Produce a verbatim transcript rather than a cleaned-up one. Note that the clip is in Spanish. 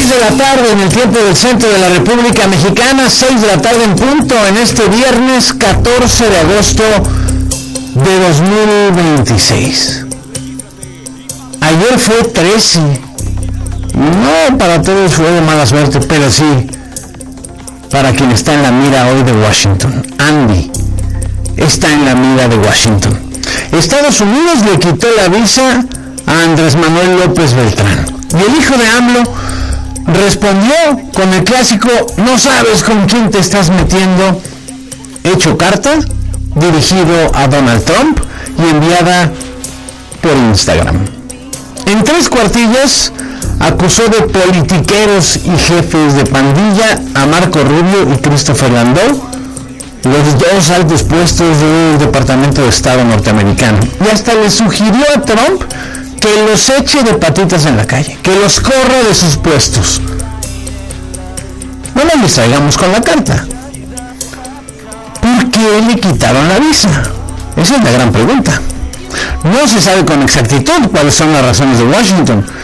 seis de la tarde en el tiempo del centro de la República Mexicana, seis de la tarde en punto en este viernes catorce de agosto de dos mil veintiséis. Ayer fue trece. No para todos fue de mala suerte, pero sí para quien está en la mira hoy de Washington. Andy está en la mira de Washington. Estados Unidos le quitó la visa a Andrés Manuel López Beltrán. Y el hijo de AMLO respondió con el clásico "no sabes con quién te estás metiendo", hecho carta, dirigido a Donald Trump y enviada por Instagram. En tres cuartillas acusó de politiqueros y jefes de pandilla a Marco Rubio y Christopher Landau, los dos altos puestos del Departamento de Estado norteamericano, y hasta le sugirió a Trump que los eche de patitas en la calle, que los corra de sus puestos. No nos distraigamos con la carta. ¿Por qué le quitaron la visa? Esa es la gran pregunta. No se sabe con exactitud cuáles son las razones de Washington,